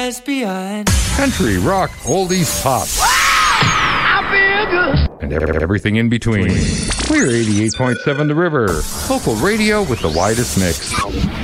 lies behind. Country, rock, oldies, pop. I feel good. And everything in between. We're 88.7 The River. Local radio with the widest mix.